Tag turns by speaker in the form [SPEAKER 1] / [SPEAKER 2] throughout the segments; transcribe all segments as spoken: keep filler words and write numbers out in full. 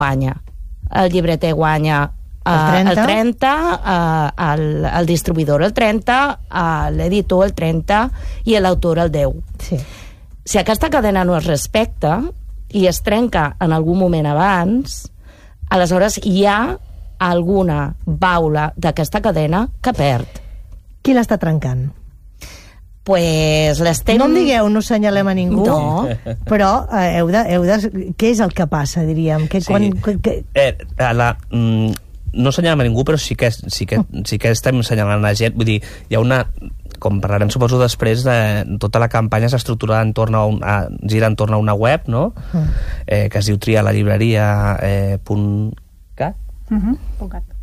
[SPEAKER 1] guanya. El llibreter guanya uh,
[SPEAKER 2] el trenta,
[SPEAKER 1] el, trenta uh, el, el distribuïdor el trenta, uh, l'editor el trenta i l'autor el deu.
[SPEAKER 2] Sí.
[SPEAKER 1] Si aquesta cadena no es respecta i es trenca en algun moment abans, aleshores hi ha alguna baula d'aquesta cadena que perd.
[SPEAKER 2] Qui l'està trencant?
[SPEAKER 1] Pues l'estem...
[SPEAKER 2] No em digueu, no senyalem a ningú,
[SPEAKER 1] no.
[SPEAKER 2] però eh, heu, de, heu de... Què és el que passa, diríem? Que,
[SPEAKER 3] Sí.
[SPEAKER 2] quan, que...
[SPEAKER 3] Eh, la, mm, no senyalem a ningú, però sí que, sí, que, sí que estem senyalant la gent. Vull dir, hi ha una... Com parlarem, suposo, després, de, tota la campanya s'estructura entorn a, un, a gira entorn a una web, no? Uh. Eh, que es diu tria la llibreria eh, punt cat.
[SPEAKER 4] Uh-huh. Punt cat.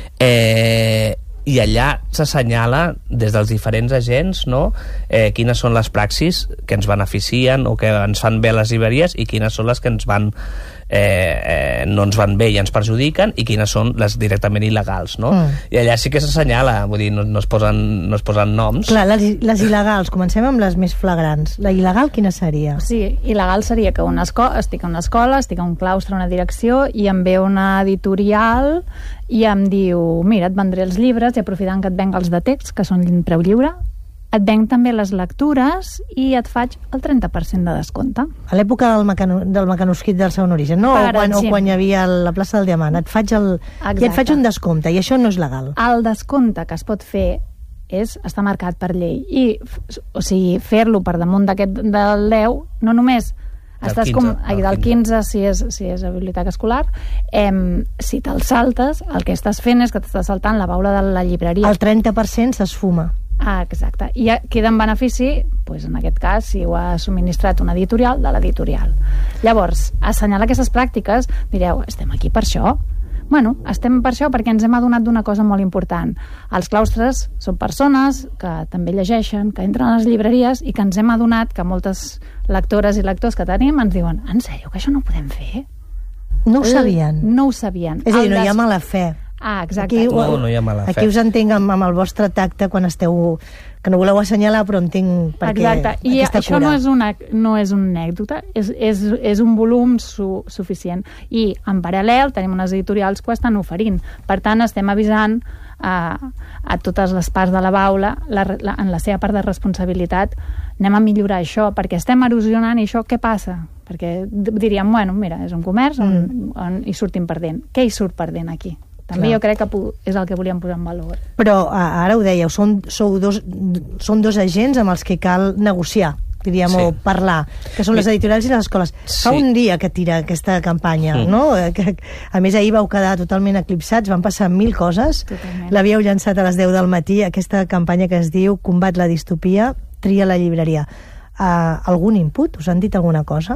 [SPEAKER 3] Eh, i allà s'assenyala des dels diferents agents, no? eh, quines són les praxis que ens beneficien o que ens fan bé a les llibreries i quines són les que ens van eh, eh, no ens van bé i ens perjudiquen i quines són les directament il·legals, no? Mm. I allà sí que s'assenyala, vull dir, no, no, es posen, no es posen noms.
[SPEAKER 2] Clar, les, les il·legals, comencem amb les més flagrants. La il·legal quina seria?
[SPEAKER 4] Sí, il·legal seria que una escola, estic a una escola, estic a un claustre, una direcció, i em ve una editorial i em diu, mira, et vendré els llibres i aprofitant que et venc els de text, que són preu lliure, et venc també les lectures i et faig el trenta per cent de descompte.
[SPEAKER 2] A l'època del, mecano, del mecanoscrit del segon origen, no? O quan, o quan hi havia la plaça del Diamant. Et faig el, i et faig un descompte, i això no és legal.
[SPEAKER 4] El descompte que es pot fer és, està marcat per llei. I, o sigui, fer-lo per damunt d'aquest del deu, no només estàs
[SPEAKER 3] quinze,
[SPEAKER 4] com,
[SPEAKER 3] del
[SPEAKER 4] ai, del quinze si és, si és a biblioteca escolar, eh, si te'l saltes, el que estàs fent és que t'estàs saltant la baula de la llibreria.
[SPEAKER 2] El trenta per cent s'esfuma.
[SPEAKER 4] Ah, exacte. I queda en benefici, doncs en aquest cas, si ho ha subministrat una editorial, de l'editorial. Llavors, assenyalar aquestes pràctiques, direu, estem aquí per això? Bueno, estem per això perquè ens hem adonat d'una cosa molt important. Els claustres són persones que també llegeixen, que entren a les llibreries i que ens hem adonat que moltes lectores i lectors que tenim ens diuen, en sèrio, que això no ho podem fer?
[SPEAKER 2] No ho sabien.
[SPEAKER 4] No ho sabien.
[SPEAKER 2] És a dir,
[SPEAKER 4] El
[SPEAKER 2] no hi ha
[SPEAKER 4] des-
[SPEAKER 2] mala fe.
[SPEAKER 4] Ah, exacte.
[SPEAKER 2] Aquí,
[SPEAKER 3] No, no hi ha mala fe.
[SPEAKER 2] Aquí us entenc amb, amb el vostre tacte quan esteu... que no voleu assenyalar, però entenc per què
[SPEAKER 4] Exacte. I
[SPEAKER 2] aquesta
[SPEAKER 4] això
[SPEAKER 2] cura.
[SPEAKER 4] no és una, no és una anècdota, és, és, és un volum su, suficient. I en paral·lel tenim unes editorials que ho estan oferint. Per tant, estem avisant a, a totes les parts de la baula la, la, en la seva part de responsabilitat. Anem a millorar això, perquè estem erosionant i això què passa? Perquè diríem, bueno, mira, és un comerç on, mm. on hi sortim perdent. Què hi surt perdent aquí? També
[SPEAKER 2] Clar.
[SPEAKER 4] jo crec que és el que volíem posar en valor.
[SPEAKER 2] Però ara ho dèieu, són, sou dos, són dos agents amb els que cal negociar, diríem,
[SPEAKER 3] Sí.
[SPEAKER 2] o parlar, que són les editorials i les escoles.
[SPEAKER 3] Sí.
[SPEAKER 2] Fa un dia que tira aquesta campanya,
[SPEAKER 3] Mm.
[SPEAKER 2] no? Que, a més, ahir vau quedar totalment eclipsats, van passar mil coses.
[SPEAKER 4] Totalment.
[SPEAKER 2] L'havíeu llançat a les deu del matí, aquesta campanya que es diu Combat la distopia, tria la llibreria. Uh, algun input? Us han dit alguna cosa?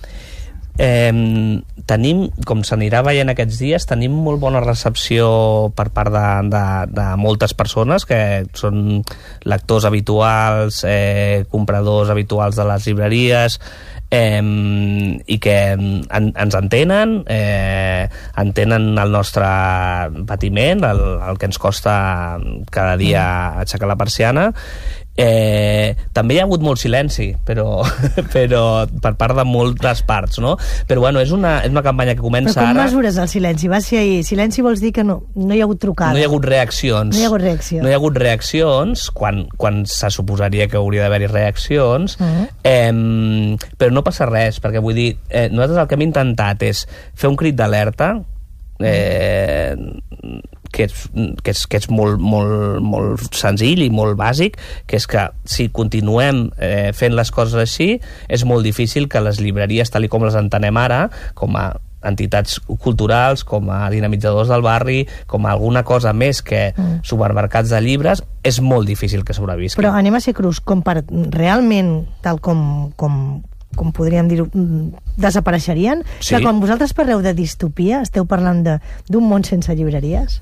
[SPEAKER 3] Eh, tenim, com s'anirà veient aquests dies, tenim molt bona recepció per part de, de, de moltes persones que són lectors habituals, eh, compradors habituals de les llibreries, eh, i que en, ens entenen, eh, entenen el nostre patiment, el, el que ens costa cada dia aixecar la persiana. Eh, també hi ha hagut molt silenci, però, però per part de moltes parts, no? Però bueno, és una, és una campanya que comença
[SPEAKER 2] Però com
[SPEAKER 3] ara.
[SPEAKER 2] mesures el silenci? Va ser ahir. Silenci vols dir que no, no hi ha hagut trucada.
[SPEAKER 3] No hi ha hagut reaccions.
[SPEAKER 2] No hi ha hagut reacció.
[SPEAKER 3] No hi ha hagut reaccions, quan, quan se suposaria que hauria d'haver-hi reaccions,
[SPEAKER 2] Uh-huh.
[SPEAKER 3] eh, però no passa res, perquè vull dir, eh, nosaltres el que hem intentat és fer un crit d'alerta, eh, que és, que és, que és molt, molt, molt senzill i molt bàsic, que és que si continuem eh, fent les coses així, és molt difícil que les llibreries, tal i com les entenem ara, com a entitats culturals, com a dinamitzadors del barri, com a alguna cosa més que mm. supermercats de llibres, és molt difícil que sobrevisqui.
[SPEAKER 2] Però anem a ser crus, com per realment, tal com, com, com podríem dir-ho, desapareixerien?
[SPEAKER 3] Sí.
[SPEAKER 2] Que quan vosaltres parleu de distopia, esteu parlant de- d'un món sense llibreries?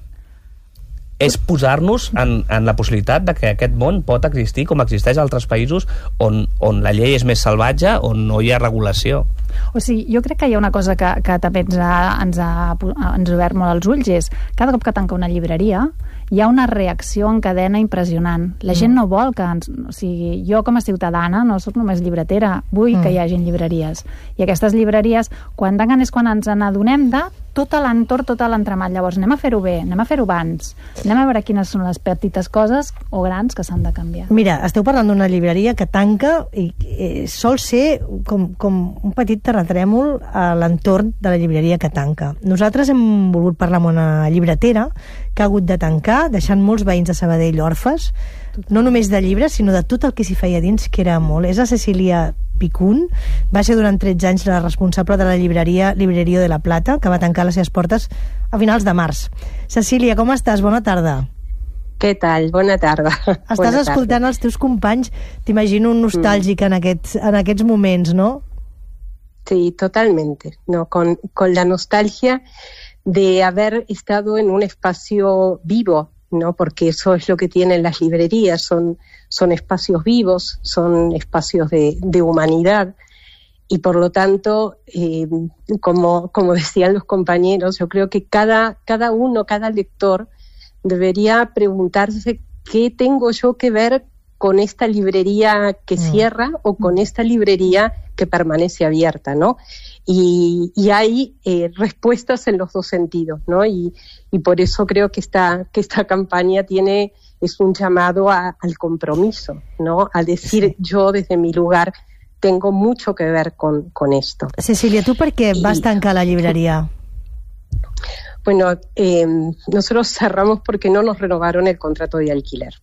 [SPEAKER 3] És posar-nos en, en la possibilitat de que aquest món pot existir com existeix a altres països on, on la llei és més salvatge, on no hi ha regulació.
[SPEAKER 4] O sigui, jo crec que hi ha una cosa que, que també ens ha, ens, ha, ens ha obert molt els ulls, és cada cop que tanca una llibreria hi ha una reacció en cadena impressionant. La gent no vol que... Ens, o sigui, jo com a ciutadana no sóc només llibretera, vull mm. que hi hagin llibreries. I aquestes llibreries, quan tanquen és quan ens n'adonem de tot l'entorn, tot l'entramat. Llavors, anem a fer-ho bé, anem a fer-ho abans, anem a veure quines són les petites coses o grans que s'han de canviar.
[SPEAKER 2] Mira, esteu parlant d'una llibreria que tanca i eh, sol ser com, com un petit terratrèmol a l'entorn de la llibreria que tanca. Nosaltres hem volgut parlar amb una llibretera que ha hagut de tancar, deixant molts veïns de Sabadell orfes, no només de llibres, sinó de tot el que s'hi feia dins, que era molt. És la Cecília Picún, va ser durant tretze anys la responsable de la llibreria Librerio de la Plata, que va tancar les seves portes a finals de març. Cecília, com estàs? Bona tarda.
[SPEAKER 5] Què tal? Bona tarda.
[SPEAKER 2] Estàs
[SPEAKER 5] Bona
[SPEAKER 2] escoltant
[SPEAKER 5] tarda.
[SPEAKER 2] Els teus companys, t'imagino un nostàlgic mm. en, aquests, en aquests moments, ¿no?
[SPEAKER 5] Sí, totalmente, ¿no? Con, con la nostalgia de haber estado en un espacio vivo, ¿no? Porque eso es lo que tienen las librerías, son, son espacios vivos, son espacios de, de humanidad, y por lo tanto, eh, como, como decían los compañeros, yo creo que cada, cada uno, cada lector debería preguntarse qué tengo yo que ver con esta librería que cierra mm. o con esta librería que permanece abierta, ¿no? Y, y hay eh, respuestas en los dos sentidos, ¿no? Y, y por eso creo que esta, que esta campaña tiene, es un llamado a, al compromiso, ¿no? A decir, sí. yo desde mi lugar tengo mucho que ver con, con esto.
[SPEAKER 2] Cecília, ¿tú por qué y, vas tancar la librería?
[SPEAKER 5] Bueno, eh, nosotros cerramos porque no nos renovaron el contrato de alquiler.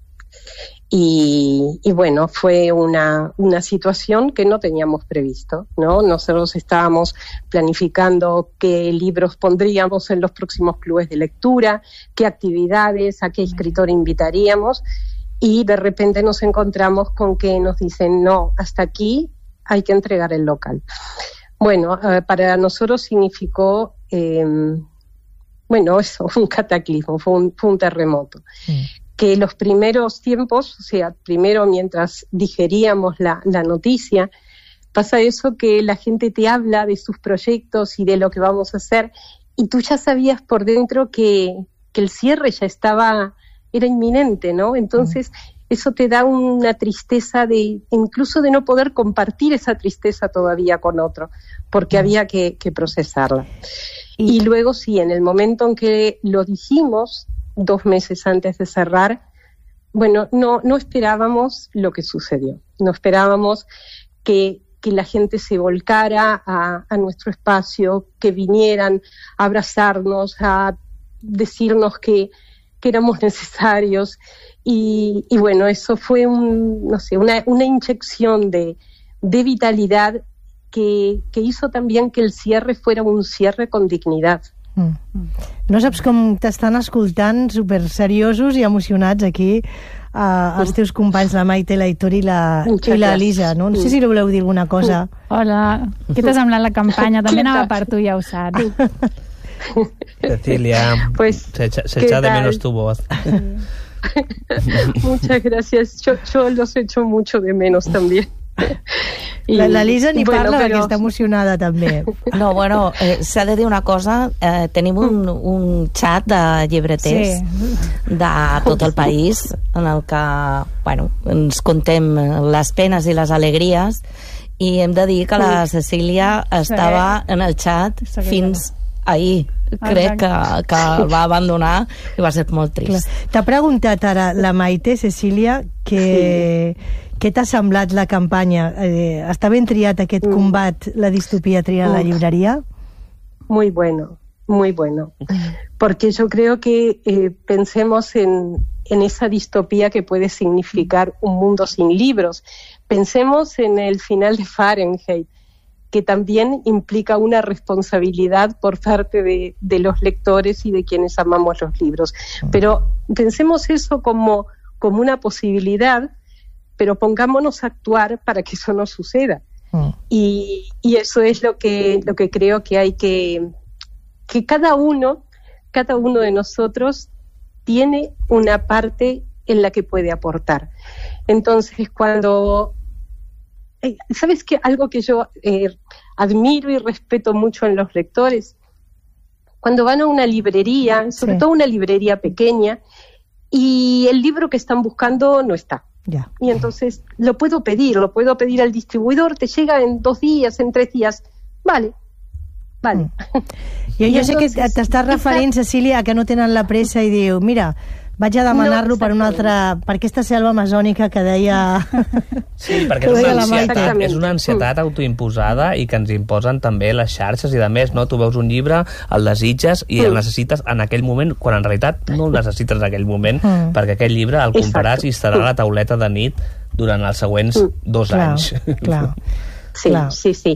[SPEAKER 5] Y, y bueno, fue una, una situación que no teníamos previsto, ¿no? Nosotros estábamos planificando qué libros pondríamos en los próximos clubes de lectura, qué actividades, a qué escritor invitaríamos, y de repente nos encontramos con que nos dicen, no, hasta aquí hay que entregar el local. Bueno, eh, para nosotros significó, eh, bueno, eso, un cataclismo, fue un, fue un terremoto. Sí. Que los primeros tiempos, o sea, primero mientras digeríamos la, la noticia, pasa eso que la gente te habla de sus proyectos y de lo que vamos a hacer, y tú ya sabías por dentro que, que el cierre ya estaba, era inminente, ¿no? Entonces, mm. eso te da una tristeza de, incluso de no poder compartir esa tristeza todavía con otro, porque mm. había que, que procesarla. Y, y luego sí, en el momento en que lo dijimos, dos meses antes de cerrar, bueno, no, no esperábamos lo que sucedió. No esperábamos que, que la gente se volcara a, a nuestro espacio, que vinieran a abrazarnos, a decirnos que, que éramos necesarios. Y, y bueno, eso fue un, no sé, una, una inyección de, de vitalidad que, que hizo también que el cierre fuera un cierre con dignidad.
[SPEAKER 2] Mm. No saps com t'estan escoltant super seriosos i emocionats aquí uh, els teus companys, la Maite, la Hitor i la, i la Lisa, no? No sé si li voleu dir alguna cosa.
[SPEAKER 4] Hola, què t'ha semblat la campanya? També anava per tu, ja ho saps.
[SPEAKER 3] Cecilia, pues, se echa, se echa de menos tu voz.
[SPEAKER 5] Muchas gracias, yo, yo los echo mucho de menos también.
[SPEAKER 2] I, la, la Lisa ni bueno, parla però... perquè està emocionada també.
[SPEAKER 1] No, bueno, eh, s'ha de dir una cosa, eh, tenim un, un xat de llibreters sí. de tot el país en el que, bueno, ens contem les penes i les alegries, i hem de dir que la Cecília estava en el xat fins ahir. Crec que, que va abandonar i va ser molt trist.
[SPEAKER 2] T'ha preguntat ara la Maite, Cecília, que... Sí. Què t'ha semblat la campanya? Eh, està ben triat aquest mm. combat, la distopía tria a la librería?
[SPEAKER 5] Muy bueno, muy bueno. Porque yo creo que eh, pensemos en, en esa distopía que puede significar un mundo sin libros. Pensemos en el final de Fahrenheit, que también implica una responsabilidad por parte de, de los lectores y de quienes amamos los libros. Pero pensemos eso como, como una posibilidad, pero pongámonos a actuar para que eso no suceda. Mm. Y, y eso es lo que, lo que creo que hay que... que cada uno, cada uno de nosotros tiene una parte en la que puede aportar. Entonces, cuando... Eh, ¿sabes qué? Algo que yo eh, admiro y respeto mucho en los lectores, cuando van a una librería, sobre sí. todo una librería pequeña, y el libro que están buscando no está.
[SPEAKER 2] Ya.
[SPEAKER 5] Y entonces lo puedo pedir, lo puedo pedir al distribuidor, te llega en dos días, en tres días. Vale, vale.
[SPEAKER 2] Mm. Jo, jo sé que t'estàs referint, Cecília, que no tenen la pressa i diu, mira, vaig a demanar-lo no, per una altra, per aquesta selva amazònica que deia...
[SPEAKER 3] Sí, perquè és una, ansietat, és una ansietat autoimposada i que ens imposen també les xarxes i de més, no? Tu veus un llibre, el desitges i el necessites en aquell moment, quan en realitat no el necessites en aquell moment, mm. perquè aquest llibre el compraràs i estarà a la tauleta de nit durant els següents dos
[SPEAKER 2] clar,
[SPEAKER 3] anys.
[SPEAKER 2] Clar.
[SPEAKER 5] Sí, claro. sí, sí.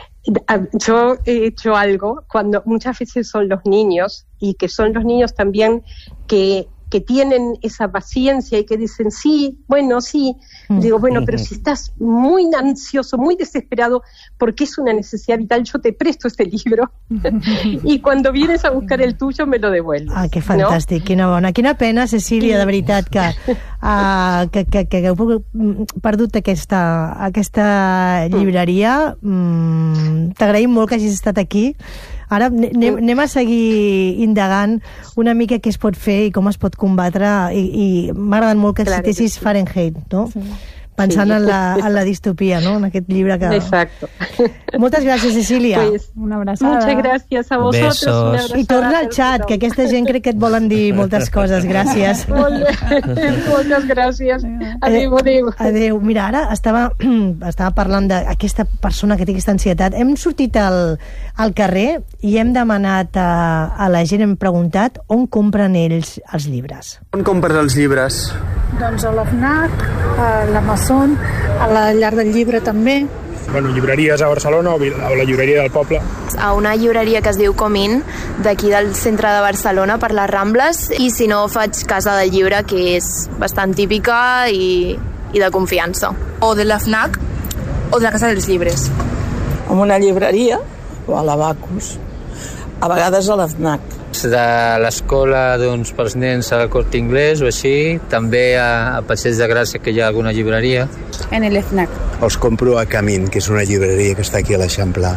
[SPEAKER 5] Yo he hecho algo cuando muchas veces son los niños y que son los niños también que que tienen esa paciencia y que dicen, sí, bueno, sí. Digo, bueno, pero si estás muy ansioso, muy desesperado, porque es una necesidad vital, yo te presto este libro y cuando vienes a buscar el tuyo me lo devuelves.
[SPEAKER 2] Ah, que fantàstic, no? Quina bona. Quina pena, Cecília, de veritat, que, uh, que, que, que hagueu perdut aquesta, aquesta llibreria. Mm, T'agraïm molt que hagis estat aquí. Ara anem, anem a seguir indagant una mica què es pot fer i com es pot combatre, i, i m'ha agradat molt que claro citessis sí. Fahrenheit, no? Sí. Pensant sí. en, la, en la distopia, no? En aquest llibre que...
[SPEAKER 5] Exacto.
[SPEAKER 2] Moltes gràcies, Cecília.
[SPEAKER 5] Pues, una abraçada. Muchas gracias a vosotros.
[SPEAKER 3] Besos.
[SPEAKER 2] I torna al xat, que aquesta gent crec que et volen dir moltes coses. Gràcies.
[SPEAKER 5] Moltes gràcies. Adéu, adéu.
[SPEAKER 2] Adéu. Mira, ara estava, estava parlant d'aquesta persona que té aquesta ansietat. Hem sortit al, al carrer i hem demanat a, a la gent, hem preguntat on compren ells els llibres.
[SPEAKER 6] On compres els llibres?
[SPEAKER 7] Doncs a la FNAC, a l'Amazon, a la Llar del Llibre també.
[SPEAKER 8] Bueno, llibreries a Barcelona o la llibreria del poble.
[SPEAKER 9] A una llibreria que es diu Comín, d'aquí del centre de Barcelona, per les Rambles, i si no faig Casa del Llibre, que és bastant típica i, i de confiança.
[SPEAKER 10] O de la FNAC o de la Casa dels Llibres.
[SPEAKER 11] En una llibreria o a la Bacus, a vegades a la FNAC.
[SPEAKER 12] De l'escola doncs, pels nens al Corte Inglés o així, també a, a Passeig de Gràcia, que hi ha alguna llibreria.
[SPEAKER 10] En el FNAC.
[SPEAKER 6] Els compro a Camín, que és una llibreria que està aquí a l'Eixample.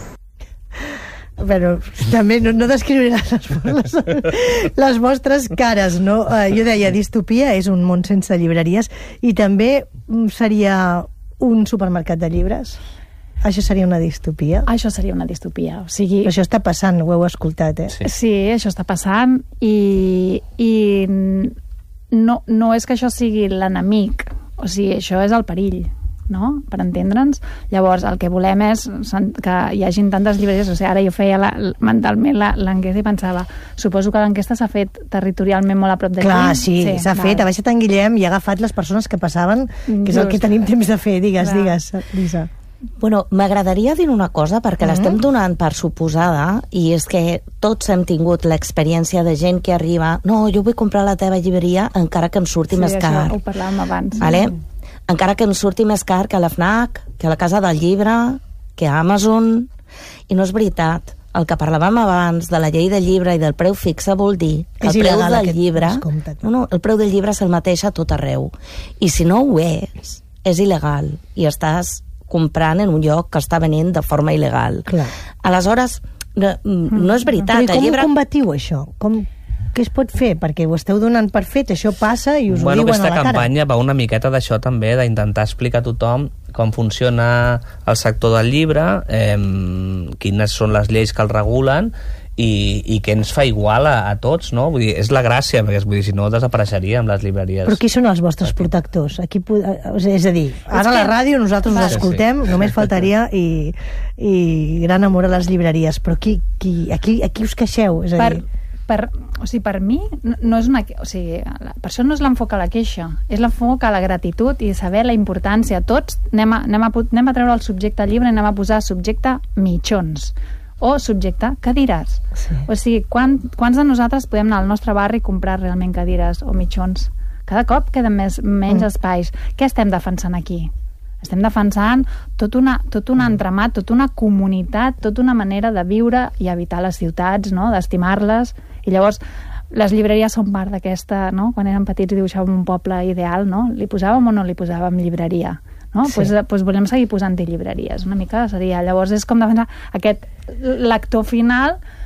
[SPEAKER 2] Però també no, no descriuré les, les, les vostres cares, no? Uh, jo deia, distopia és un món sense llibreries i també seria un supermercat de llibres. Això seria una distopia?
[SPEAKER 4] Això seria una distopia. O sigui...
[SPEAKER 2] Això està passant, ho heu escoltat, eh?
[SPEAKER 4] Sí, sí això està passant i, i no, no és que això sigui l'enemic, o sigui, això és el perill, no? Per entendre'ns. Llavors, el que volem és que hi hagin tantes llibreries. O sigui, ara jo feia la, mentalment l'enquesta i pensava, suposo que l'enquesta s'ha fet territorialment molt a prop d'aquí.
[SPEAKER 2] Clar, sí, sí s'ha fet. Ha baixat en Guillem i ha agafat les persones que passaven, que és Just. el que tenim temps de fer. Digues, Clar. digues, Lisa.
[SPEAKER 1] Bueno, m'agradaria dir una cosa perquè mm-hmm. l'estem donant per suposada i és que tots hem tingut l'experiència de gent que arriba, no, jo vull comprar la teva llibreria encara que em surti
[SPEAKER 4] sí,
[SPEAKER 1] més car.
[SPEAKER 4] Sí, ho parlàvem abans.
[SPEAKER 1] Vale? Sí. Encara que em surti més car que la FNAC, que la Casa del Llibre, que Amazon, i no és veritat. El que parlàvem abans de la llei del llibre i del preu fixe vol dir que el preu del llibre, no, no, el preu del llibre és el mateix a tot arreu. I si no ho és, és il·legal i estàs comprant en un lloc que està venent de forma il·legal.
[SPEAKER 2] Clar.
[SPEAKER 1] Aleshores, no, no és veritat.
[SPEAKER 2] Però com
[SPEAKER 1] llibre...
[SPEAKER 2] ho combatiu, això? Com, què es pot fer? Perquè ho esteu donant per fet, això passa i us
[SPEAKER 3] bueno,
[SPEAKER 2] ho diuen a la cara.
[SPEAKER 3] Aquesta campanya va una miqueta d'això també, d'intentar explicar a tothom com funciona el sector del llibre, eh, quines són les lleis que el regulen, i, i que ens fa igual a, a tots, no? Vull dir, és la gràcia, perquè vull dir, si no desapareixeríem les llibreries.
[SPEAKER 2] Però qui són els vostres protectors? Aquí, és a dir, ara a la ràdio nosaltres us escoltem, sí. només faltaria, i, i gran amor a les llibreries, però qui, qui, aquí, aquí us queixeu? És a
[SPEAKER 4] per,
[SPEAKER 2] dir...
[SPEAKER 4] per, o sigui, per mi no, no és una... O sigui, per això no és l'enfoc a la queixa, és l'enfoc a la gratitud i saber la importància. Tots anem a, anem a, anem a treure el subjecte llibre i anem a posar subjecte mitjons o subjecte cadires. Sí. O sigui, quan, quants de nosaltres podem anar al nostre barri i comprar realment cadires o mitjons? Cada cop queden més, menys mm. espais. Què estem defensant aquí? Estem defensant tot, una, tot un entramat, tota una comunitat, tota una manera de viure i habitar les ciutats, no? D'estimar-les. I llavors les llibreries són part d'aquesta, no? Quan érem petits i dibuixàvem un poble ideal, no? Li posàvem o no li posàvem llibreria? No? Sí. Pues, pues volem seguir posant-hi llibreries, una mica seria. Llavors és com defensar aquest lector final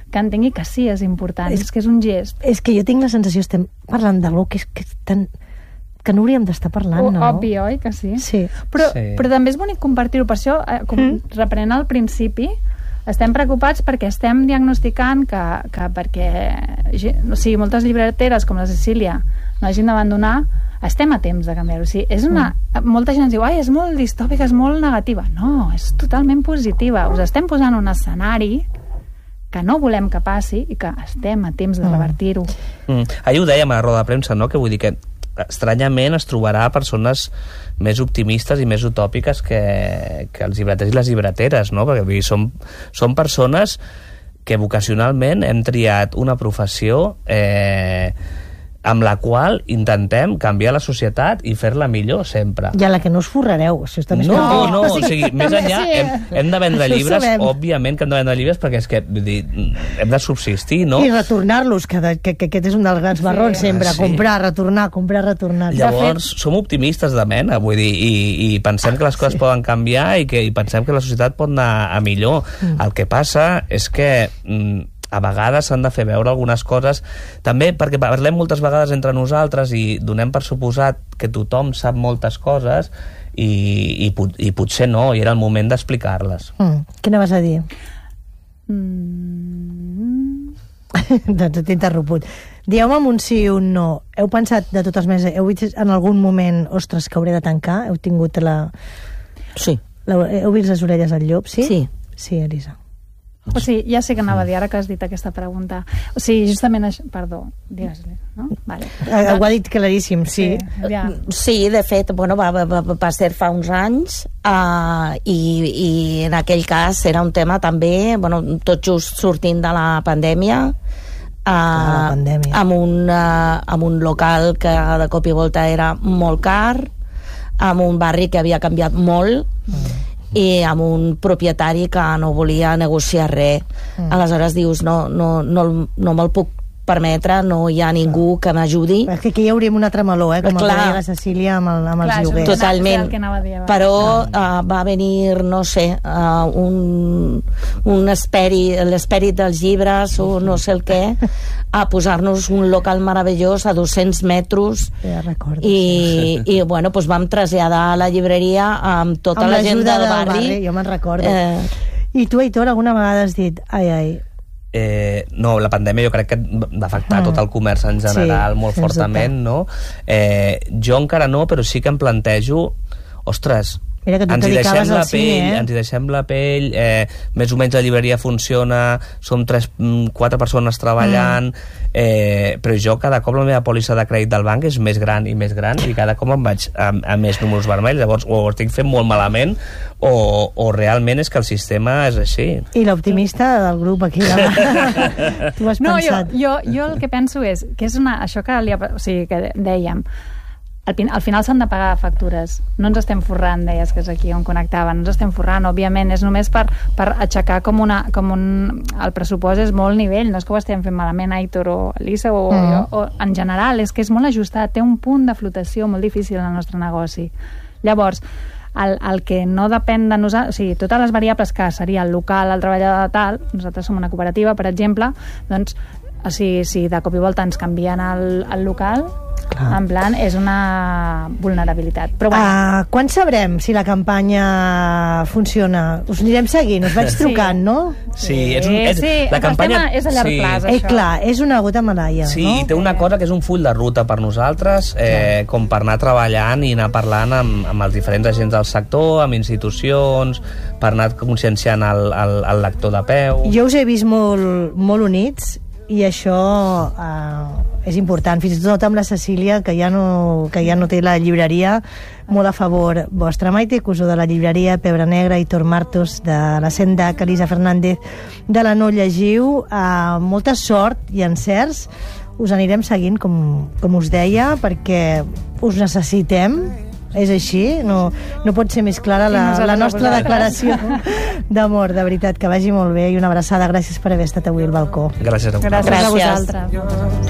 [SPEAKER 4] que entengui que sí és important, és, és que és un gest.
[SPEAKER 2] És que jo tinc la sensació, estem parlant d'algú que és, que és tan... que no hauríem d'estar parlant,
[SPEAKER 4] o,
[SPEAKER 2] no?
[SPEAKER 4] Obvi, oi que sí?
[SPEAKER 2] Sí.
[SPEAKER 4] Però,
[SPEAKER 3] sí.
[SPEAKER 4] però també és bonic compartir-ho, per això, eh, com mm. reprenent al principi, estem preocupats perquè estem diagnosticant que, que perquè o sigui, moltes llibreteres com la Cecília no hagin d'abandonar, estem a temps de canviar-ho. O sigui, és una... Mm. Molta gent diu, ai, és molt distòpica, és molt negativa. No, és totalment positiva. Us estem posant un escenari que no volem que passi i que estem a temps de revertir-ho.
[SPEAKER 3] Mm. Ahir ho dèiem a la roda de premsa, no?, que vull dir que estranyament es trobarà persones més optimistes i més utòpiques que, que els llibreters i les llibreteres, no? Perquè vull dir, som, som persones que vocacionalment hem triat una professió eh, amb la qual intentem canviar la societat i fer-la millor sempre.
[SPEAKER 2] I a la que no us forrareu. Això està
[SPEAKER 3] no, no, no, o sigui, més enllà
[SPEAKER 2] sí.
[SPEAKER 3] hem, hem de vendre llibres, òbviament que hem de vendre llibres perquè és que, vull dir, hem de subsistir, no?
[SPEAKER 2] I retornar-los, que, que, que aquest és un dels grans marrons sí. sempre, sí. comprar, retornar, comprar, retornar.
[SPEAKER 3] Llavors, som optimistes de mena, vull dir, i, i pensem que les coses sí. poden canviar i que i pensem que la societat pot anar a millor. Mm. El que passa és que mm, a vegades s'han de fer veure algunes coses, també perquè parlem moltes vegades entre nosaltres i donem per suposat que tothom sap moltes coses i, i, i potser no, i era el moment d'explicar-les.
[SPEAKER 2] Mm. Què anaves a dir?
[SPEAKER 4] Mm.
[SPEAKER 2] doncs t'he interromput. Dieu-me un sí i un no. Heu pensat de totes maneres, heu vist en algun moment, ostres, que hauré de tancar? Heu tingut la...
[SPEAKER 1] Sí.
[SPEAKER 2] La... Heu vist les orelles al llop, sí?
[SPEAKER 1] Sí.
[SPEAKER 2] Sí, Elisa.
[SPEAKER 4] O sigui, ja sé que anava a dir ara que has dit aquesta pregunta. O sigui, justament això... Perdó, digues-li, no? Vale.
[SPEAKER 2] Ho ha dit claríssim, sí.
[SPEAKER 4] Sí, ja.
[SPEAKER 1] Sí, de fet, bueno, va, va, va ser fa uns anys uh, i, i en aquell cas era un tema també, bueno, tot just sortint de la pandèmia, uh,
[SPEAKER 2] la pandèmia.
[SPEAKER 1] Amb, un, uh, amb un local que de cop i volta era molt car, amb un barri que havia canviat molt, mm. i amb un propietari que no volia negociar res. Mm. Aleshores dius, no, no, no, no me'l puc permetre, no hi ha ningú que m'ajudi.
[SPEAKER 2] És que aquí hi hauríem un altre meló, eh? Com el que deia la Cecília amb, el, amb
[SPEAKER 4] Clar,
[SPEAKER 2] els lloguers.
[SPEAKER 1] Totalment. Però uh, va venir, no sé, uh, un, un espèrit, l'espèrit dels llibres o no sé el què, a posar-nos un local meravellós a dos-cents metres
[SPEAKER 2] ja recordo,
[SPEAKER 1] i,
[SPEAKER 2] sí.
[SPEAKER 1] i bueno, pues vam traslladar la llibreria amb tota amb la gent del, del barri.
[SPEAKER 2] barri jo me'n recordo.
[SPEAKER 1] Eh...
[SPEAKER 2] I tu, Aitor, alguna vegada has dit ai, ai,
[SPEAKER 3] Eh, no, la pandèmia jo crec que va afectar mm. tot el comerç en general sí, molt fortament, no? Eh, jo encara no, però sí que em plantejo, ostres,
[SPEAKER 2] Mira que tu
[SPEAKER 3] ens hi deixem la
[SPEAKER 2] cine,
[SPEAKER 3] pell,
[SPEAKER 2] eh?
[SPEAKER 3] ens hi deixem la pell, eh, més o menys la llibreria funciona, som tres, quatre persones treballant, mm. eh, però jo cada cop la meva pòlissa de crèdit del banc és més gran i més gran i cada cop em vaig a, a més números vermells, llavors o ho estic fent molt malament o, o realment és que el sistema és així.
[SPEAKER 2] I l'optimista del grup aquí demà. Tu has
[SPEAKER 4] no,
[SPEAKER 2] pensat?
[SPEAKER 4] Jo, jo, jo el que penso és que és una, això que, li ha, o sigui, que dèiem, al, al final s'han de pagar factures, no ens estem forrant, deies que és aquí on connectava, no ens estem forrant, òbviament, és només per, per aixecar com una, com un, el pressupost és molt nivell, no és que ho estem fent malament Aitor o Elisa o, mm. o, o en general, és que és molt ajustat, té un punt de flotació molt difícil en el nostre negoci. Llavors, el, el que no depèn de nosaltres, o sigui, totes les variables que seria el local, el treballador tal, nosaltres som una cooperativa, per exemple, doncs, o sigui, si de cop i volta ens canvien el, el local, clar. En plan, és una vulnerabilitat. Però bueno.
[SPEAKER 2] Uh, quan sabrem si la campanya funciona? Us anirem seguint, us vaig trucant,
[SPEAKER 4] sí.
[SPEAKER 2] no?
[SPEAKER 3] Sí, és un, és,
[SPEAKER 4] sí,
[SPEAKER 3] la campanya
[SPEAKER 4] és a llarg
[SPEAKER 3] sí.
[SPEAKER 4] plaç,
[SPEAKER 2] Eh,
[SPEAKER 4] això.
[SPEAKER 2] clar, és una gota malaia,
[SPEAKER 3] sí,
[SPEAKER 2] no?
[SPEAKER 3] i té una cosa que és un full de ruta per nosaltres, eh, com per anar treballant i anar parlant amb, amb els diferents agents del sector, amb institucions, per anar conscienciant el, el, el lector de peu.
[SPEAKER 2] Jo us he vist molt, molt units i això eh, és important, fins i tot amb la Cecília, que ja no, que ja no té la llibreria, molt a favor vostre. Maite Cusó, de la llibreria Pebre Negra, Aitor Martos, de la Sendac, Elisa Fernández, de la No Llegiu, eh, molta sort i encerts. Us anirem seguint, com, com us deia, perquè us necessitem. És així, no, no pot ser més clara la, la nostra declaració d'amor, de veritat, que vagi molt bé i una abraçada, gràcies per haver estat avui al balcó.
[SPEAKER 3] Gràcies a vosaltres.
[SPEAKER 4] Gràcies a vosaltres.